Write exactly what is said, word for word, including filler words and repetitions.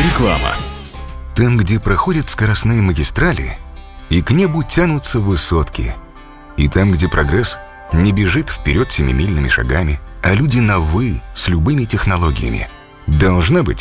Реклама. Там, где проходят скоростные магистрали, и к небу тянутся высотки, и там, где прогресс не бежит вперед семимильными шагами, а люди на «вы» с любыми технологиями, должна быть